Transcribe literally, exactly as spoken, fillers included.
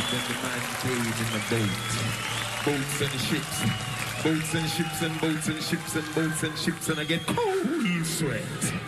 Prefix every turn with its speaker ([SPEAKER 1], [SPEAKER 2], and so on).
[SPEAKER 1] when the man came in the boat. Boats and ships, boats and ships and boats and ships and boats and ships, and I get cold sweat.